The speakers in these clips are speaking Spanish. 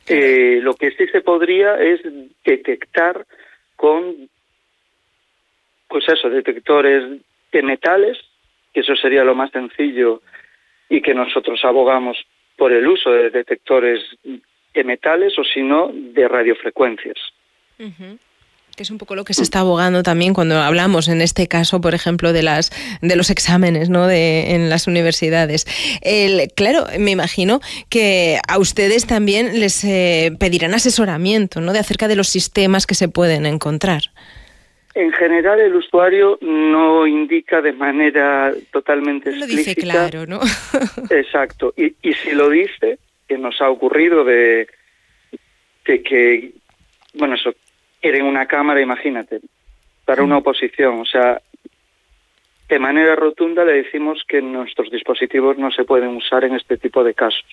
Lo que sí se podría es detectar con, pues eso, detectores de metales, que eso sería lo más sencillo y que nosotros abogamos por el uso de detectores de metales o si no, de radiofrecuencias. Uh-huh. Que es un poco lo que se está abogando también cuando hablamos, en este caso, por ejemplo, de los exámenes, ¿no?, en las universidades. Claro, me imagino que a ustedes también les pedirán asesoramiento, ¿no?, de acerca de los sistemas que se pueden encontrar. En general, el usuario no indica de manera totalmente no explícita. Lo dice claro, ¿no? Exacto. Y si lo dice, que nos ha ocurrido de que, bueno, eso, quieren una cámara, imagínate, para una oposición. O sea, de manera rotunda le decimos que nuestros dispositivos no se pueden usar en este tipo de casos.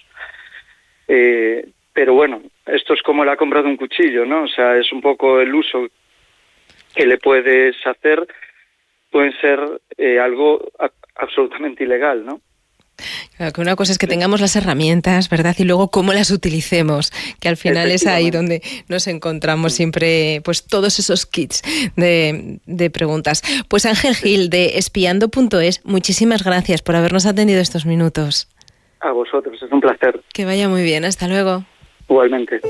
Pero bueno, esto es como la compra de un cuchillo, ¿no? O sea, es un poco el uso que le puedes hacer, puede ser algo absolutamente ilegal, ¿no? Claro, que una cosa es que tengamos las herramientas, ¿verdad? Y luego cómo las utilicemos, que al final es ahí donde nos encontramos siempre, pues todos esos kits de preguntas. Pues Ángel Gil, de espiando.es, muchísimas gracias por habernos atendido estos minutos. A vosotros, es un placer. Que vaya muy bien, hasta luego. Igualmente.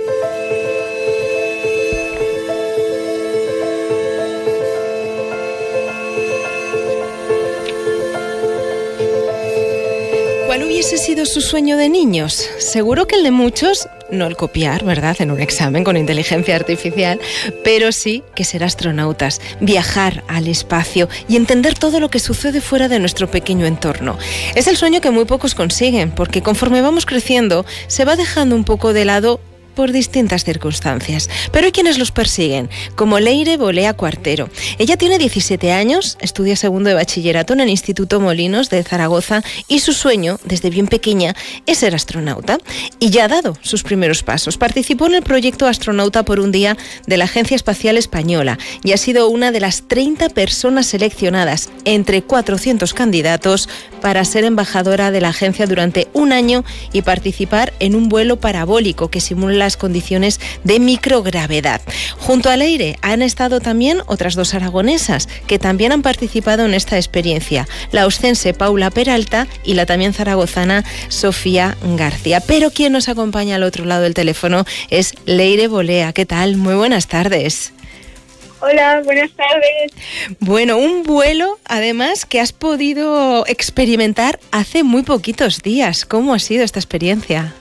¿Cuál hubiese sido su sueño de niños? Seguro que el de muchos, no el copiar, ¿verdad?, en un examen con inteligencia artificial, pero sí que ser astronautas, viajar al espacio y entender todo lo que sucede fuera de nuestro pequeño entorno. Es el sueño que muy pocos consiguen, porque conforme vamos creciendo, se va dejando un poco de lado por distintas circunstancias. Pero hay quienes los persiguen, como Leire Bolea Cuartero. Ella tiene 17 años, estudia segundo de bachillerato en el Instituto Molinos de Zaragoza y su sueño, desde bien pequeña, es ser astronauta. Y ya ha dado sus primeros pasos. Participó en el proyecto Astronauta por un Día de la Agencia Espacial Española y ha sido una de las 30 personas seleccionadas entre 400 candidatos para ser embajadora de la agencia durante un año y participar en un vuelo parabólico que simula las condiciones de microgravedad. Junto a Leire han estado también otras dos aragonesas que también han participado en esta experiencia, la oscense Paula Peralta y la también zaragozana Sofía García. Pero quien nos acompaña al otro lado del teléfono es Leire Bolea. ¿Qué tal? Muy buenas tardes. Hola, buenas tardes. Bueno, un vuelo, además, que has podido experimentar hace muy poquitos días. ¿Cómo ha sido esta experiencia?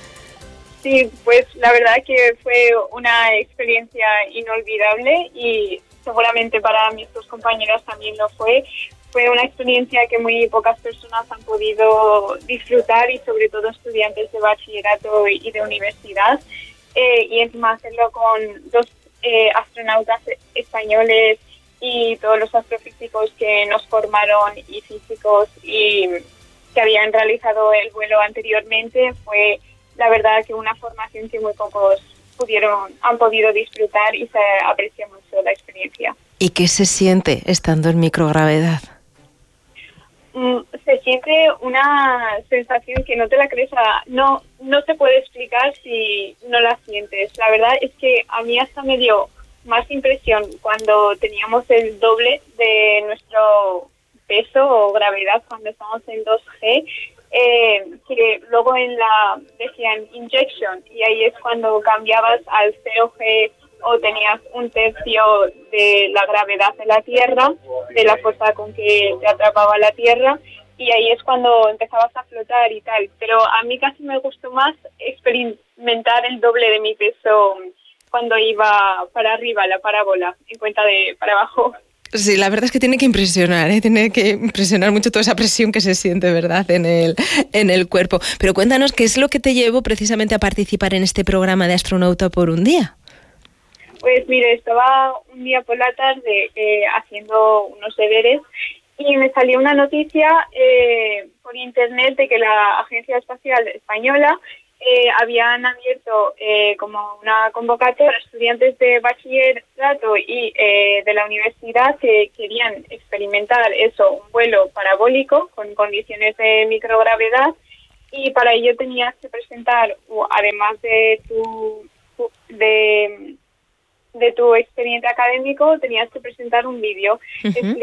Sí, pues la verdad que fue una experiencia inolvidable y seguramente para mis dos compañeras también lo fue. Fue una experiencia que muy pocas personas han podido disfrutar y sobre todo estudiantes de bachillerato y de universidad. Y encima hacerlo con dos astronautas españoles y todos los astrofísicos que nos formaron y físicos y que habían realizado el vuelo anteriormente, fue la verdad que una formación que muy pocos han podido disfrutar y se aprecia mucho la experiencia. ¿Y qué se siente estando en microgravedad? Se siente una sensación que no te la crees, no se puede explicar si no la sientes. La verdad es que a mí hasta me dio más impresión cuando teníamos el doble de nuestro peso o gravedad cuando estamos en 2G, que luego decían injection y ahí es cuando cambiabas al 0G o tenías un tercio de la gravedad de la Tierra, de la fuerza con que te atrapaba la Tierra, y ahí es cuando empezabas a flotar y tal. Pero a mí casi me gustó más experimentar el doble de mi peso cuando iba para arriba, la parábola, en cuenta de para abajo. Sí, la verdad es que tiene que impresionar, tiene que impresionar mucho toda esa presión que se siente, ¿verdad?, en el cuerpo. Pero cuéntanos, ¿qué es lo que te llevó precisamente a participar en este programa de Astronauta por un Día? Pues mire, estaba un día por la tarde haciendo unos deberes y me salió una noticia por internet de que la Agencia Espacial Española habían abierto como una convocatoria a estudiantes de bachillerato y de la universidad que querían experimentar un vuelo parabólico con condiciones de microgravedad y para ello tenías que presentar, además de tu expediente académico, tenías que presentar un vídeo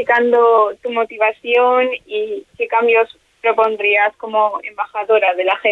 explicando tu motivación y qué cambios propondrías como embajadora de la agencia.